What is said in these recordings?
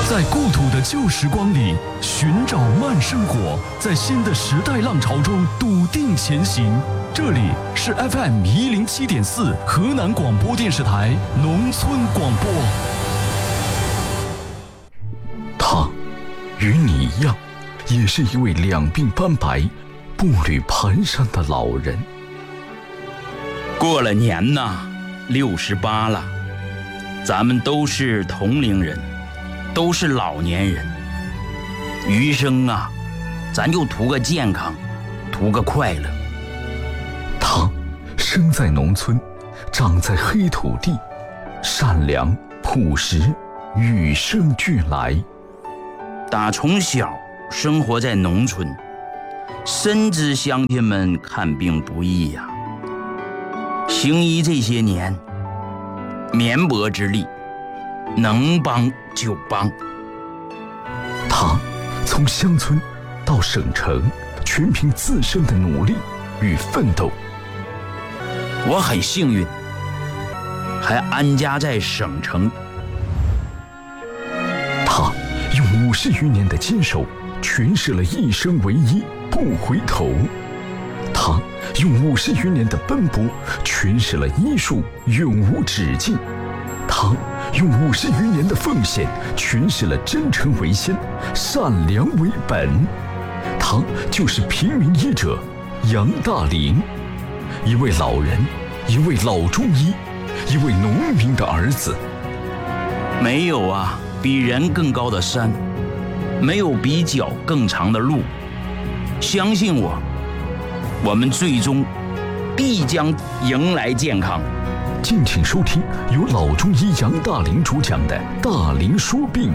在故土的旧时光里寻找慢生活，在新的时代浪潮中笃定前行。这里是 FM107.4 河南广播电视台农村广播。他与你一样，也是一位两鬓斑白、步履蹒跚的老人。 过了年呐，68了，咱们都是同龄人，都是老年人。余生啊，咱就图个健康，图个快乐。 他生在农村，长在黑土地，善良朴实，与生俱来。 打从小生活在农村，深知乡亲们看病不易呀。行医这些年，绵薄之力，能帮就帮。 他从乡村到省城，全凭自身的努力与奋斗。 我很幸运，还安家在省城。 他用50余年的坚守，诠释了一生为一，不回头。他用50余年的奔波，诠释了医术永无止境。他用50余年的奉献，诠释了真诚为先，善良为本。他就是平民医者杨大林，一位老人，一位老中医，一位农民的儿子。 没有啊比人更高的山，没有比脚更长的路。相信我，我们最终必将迎来健康。 敬请收听由老中医杨大林主讲的《大林说病》。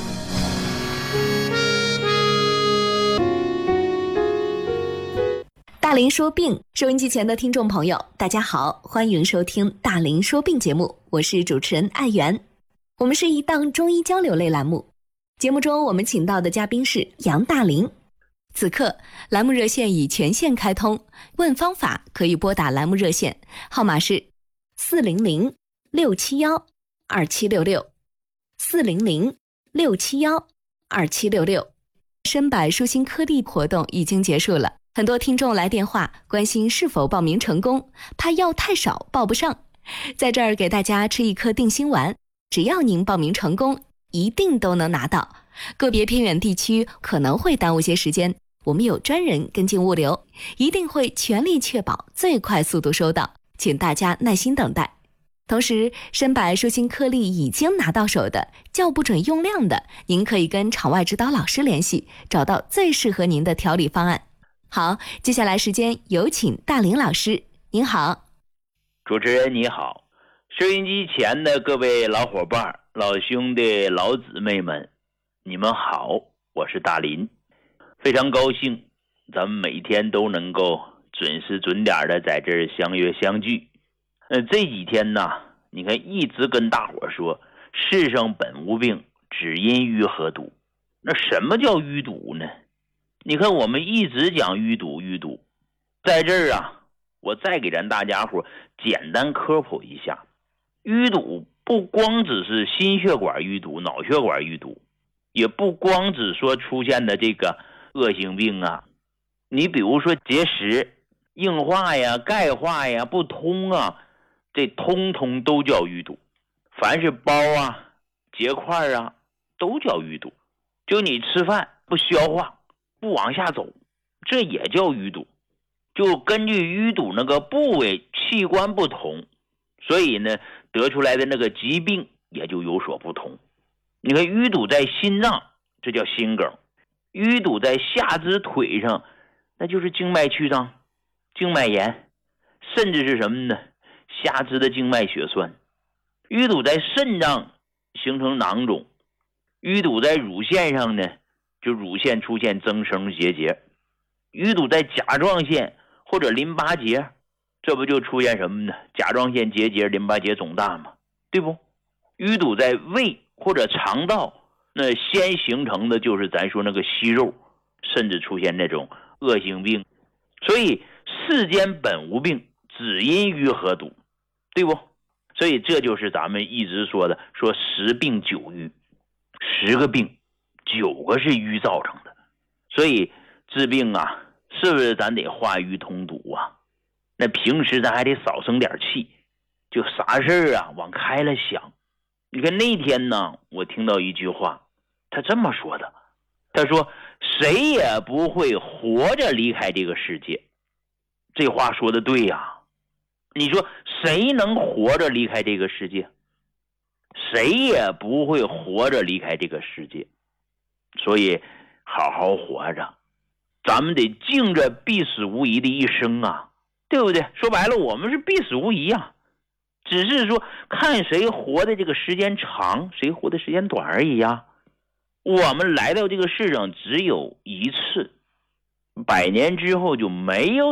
大林说病，收音机前的听众朋友，大家好，欢迎收听大林说病节目，我是主持人艾媛。我们是一档中医交流类栏目，节目中我们请到的嘉宾是杨大林。此刻栏目热线已全线开通，问方法可以拨打栏目热线，号码是400-671-2766，400-671-2766。深柏舒心颗粒活动已经结束了，很多听众来电话关心是否报名成功，怕药太少报不上。在这儿给大家吃一颗定心丸，只要您报名成功，一定都能拿到。个别偏远地区可能会耽误些时间，我们有专人跟进物流，一定会全力确保最快速度收到，请大家耐心等待。同时，深柏舒心颗粒已经拿到手的，叫不准用量的，您可以跟场外指导老师联系，找到最适合您的调理方案。好，接下来时间有请大林老师。您好。 主持人你好，收音机前的各位老伙伴、老兄弟、老姊妹们，你们好，我是大林。非常高兴咱们每天都能够准时准点的在这儿相约相聚。这几天呢，你看一直跟大伙说世上本无病，只因淤和堵。那什么叫淤堵呢？你看我们一直讲淤堵，在这儿啊，我再给咱大家伙简单科普一下。淤堵不光只是心血管淤堵、脑血管淤堵，也不光只说出现的这个恶性病啊，你比如说结石、硬化呀、钙化呀、不通啊，这通通都叫淤堵。凡是包啊、结块啊，都叫淤堵。就你吃饭不消化、不往下走，这也叫淤堵。就根据淤堵那个部位器官不同，所以呢得出来的那个疾病也就有所不同。你看淤堵在心脏，这叫心梗；淤堵在下肢腿上，那就是静脉曲张、静脉炎，甚至是什么呢？下肢的静脉血栓。淤堵在肾脏形成囊肿，淤堵在乳腺上呢，就乳腺出现增生结节。淤堵在甲状腺或者淋巴结，这不就出现什么呢？甲状腺结节、淋巴结肿大吗？对不？淤堵在胃或者肠道，那先形成的就是咱说那个息肉，甚至出现那种恶性病。所以世间本无病，只因淤和堵，对不？所以这就是咱们一直说的，说十病九瘀。 10个病9个是瘀造成的。所以治病啊，是不是咱得化瘀通堵啊？那平时咱还得少生点气，就啥事啊往开了想。你看那天呢，我听到一句话，他这么说的，他说谁也不会活着离开这个世界。这话说的对呀，你说谁能活着离开这个世界？谁也不会活着离开这个世界。所以好好活着，咱们得敬着必死无疑的一生啊，对不对？说白了，我们是必死无疑啊，只是说看谁活的这个时间长，谁活的时间短而已呀。我们来到这个世上只有一次，100年之后就没有